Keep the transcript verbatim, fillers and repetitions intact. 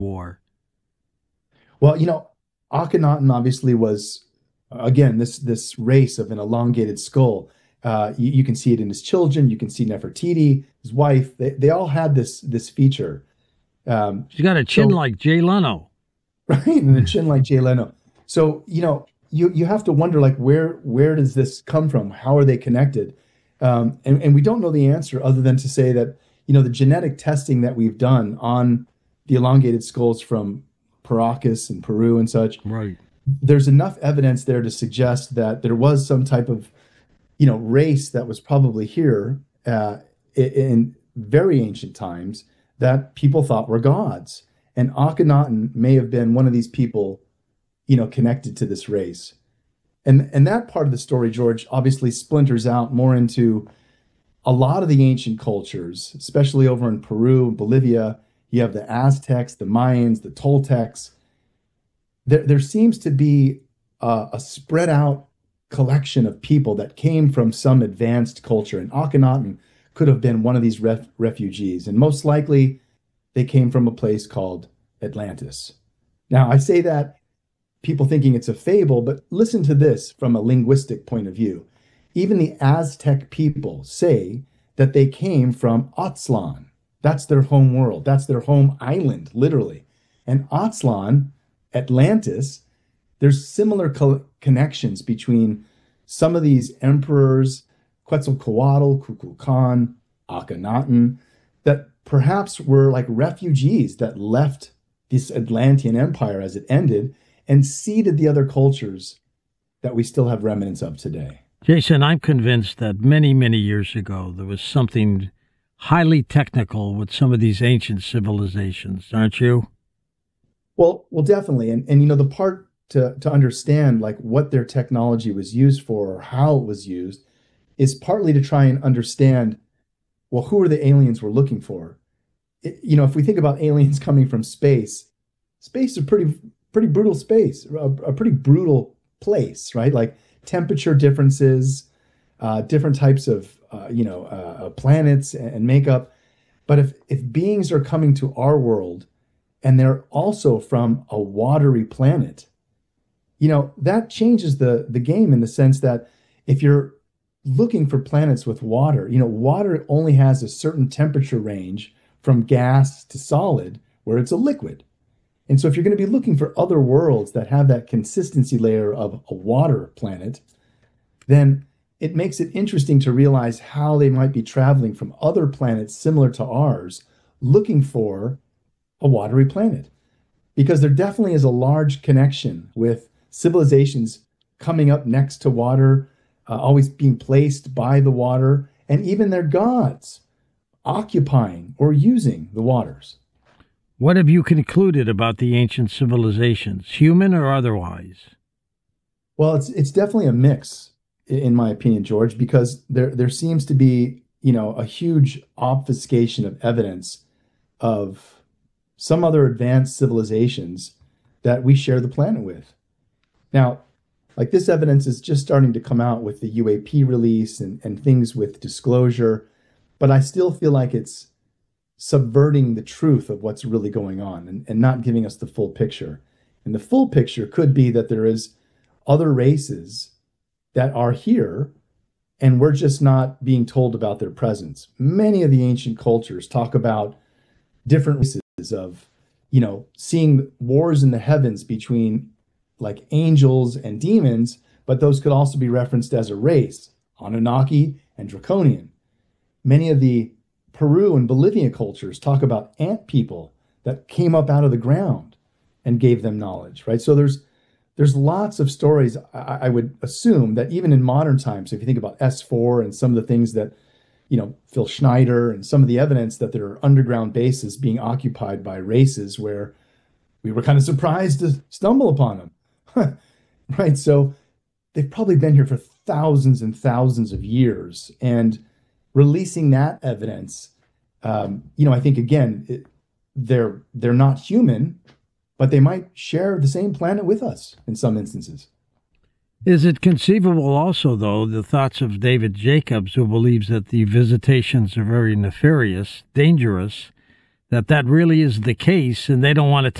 war? Well, you know, Akhenaten obviously was, again, this this race of an elongated skull. Uh, you, you can see it in his children. You can see Nefertiti, his wife. They, they all had this this feature. Um, She's got a chin so like Jay Leno. right, and a chin like Jay Leno. So you know, you you have to wonder like where where does this come from? How are they connected? Um, and and we don't know the answer other than to say that you know the genetic testing that we've done on the elongated skulls from Paracas and Peru and such, Right. there's enough evidence there to suggest that there was some type of you know race that was probably here uh, in very ancient times that people thought were gods, and Akhenaten may have been one of these people, you know, connected to this race. And and that part of the story, George, obviously splinters out more into a lot of the ancient cultures, especially over in Peru and Bolivia. You have the Aztecs, the Mayans, the Toltecs. There, there seems to be a, a spread out collection of people that came from some advanced culture, and Akhenaten could have been one of these ref, refugees, and most likely they came from a place called Atlantis. Now, I say that people thinking it's a fable, but listen to this from a linguistic point of view. Even the Aztec people say that they came from Aztlan. That's their home world. That's their home island, literally. And Aztlan, Atlantis, there's similar co- connections between some of these emperors, Quetzalcoatl, Kukulkan, Akhenaten, that perhaps were like refugees that left this Atlantean empire as it ended and seeded the other cultures that we still have remnants of today. Jason, I'm convinced that many, many years ago there was something highly technical with some of these ancient civilizations, aren't you? Well, well, definitely. And and you know, the part to to understand like what their technology was used for or how it was used is partly to try and understand, well, who are the aliens we're looking for? It, you know, if we think about aliens coming from space, space is a pretty pretty brutal space, a, a pretty brutal place, right? Like temperature differences, uh, different types of uh, you know uh, uh, planets and, and makeup. But if if beings are coming to our world and they're also from a watery planet, you know, that changes the the game in the sense that if you're looking for planets with water, you know, water only has a certain temperature range from gas to solid where it's a liquid. And so if you're going to be looking for other worlds that have that consistency layer of a water planet, then it makes it interesting to realize how they might be traveling from other planets similar to ours, looking for a watery planet. Because there definitely is a large connection with civilizations coming up next to water, uh, always being placed by the water, and even their gods occupying or using the waters. What have you concluded about the ancient civilizations, human or otherwise? Well, it's it's definitely a mix, in my opinion, George, because there there seems to be, you know, a huge obfuscation of evidence of some other advanced civilizations that we share the planet with. Now, like this evidence is just starting to come out with the U A P release and, and things with disclosure, but I still feel like it's subverting the truth of what's really going on and, and not giving us the full picture. And the full picture could be that there is other races that are here and we're just not being told about their presence. Many of the ancient cultures talk about different races of, you know, seeing wars in the heavens between like angels and demons, but those could also be referenced as a race, Anunnaki and Draconian. Many of the Peru and Bolivia cultures talk about ant people that came up out of the ground and gave them knowledge, right? So there's there's lots of stories. I, I would assume that even in modern times, if you think about S four and some of the things that, you know, Phil Schneider and some of the evidence that there are underground bases being occupied by races where we were kind of surprised to stumble upon them, right? So they've probably been here for thousands and thousands of years, and releasing that evidence, um, you know, I think again, it, they're they're not human, but they might share the same planet with us in some instances. Is it conceivable also, though, the thoughts of David Jacobs, who believes that the visitations are very nefarious, dangerous, that that really is the case, and they don't want to